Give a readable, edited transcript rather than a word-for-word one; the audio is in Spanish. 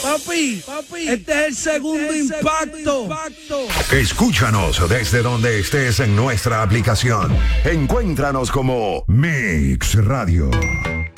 Papi, este es el segundo impacto. Escúchanos desde donde estés en nuestra aplicación. Encuéntranos como Mix Radio.